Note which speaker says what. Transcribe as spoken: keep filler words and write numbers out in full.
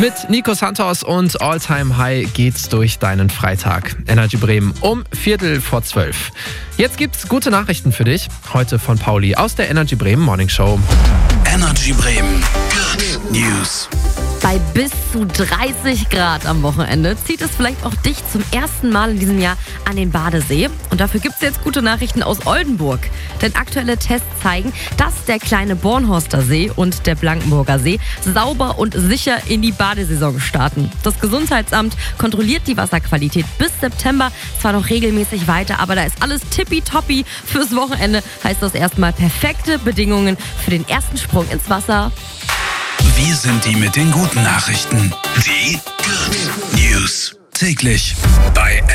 Speaker 1: Mit Nico Santos und All Time High geht's durch deinen Freitag. Energy Bremen um Viertel vor zwölf. Jetzt gibt's gute Nachrichten für dich. Heute von Pauli aus der Energy Bremen Morning Show.
Speaker 2: Energy Bremen Good News.
Speaker 3: Bei bis zu dreißig Grad am Wochenende zieht es vielleicht auch dich zum ersten Mal in diesem Jahr an den Badesee. Und dafür gibt es jetzt gute Nachrichten aus Oldenburg. Denn aktuelle Tests zeigen, dass der kleine Bornhorster See und der Blankenburger See sauber und sicher in die Badesaison starten. Das Gesundheitsamt kontrolliert die Wasserqualität bis September zwar noch regelmäßig weiter, aber da ist alles tippitoppi. Fürs Wochenende heißt das erstmal perfekte Bedingungen für den ersten Sprung ins Wasser.
Speaker 2: Wir sind die mit den guten Nachrichten. Die Good News. Täglich bei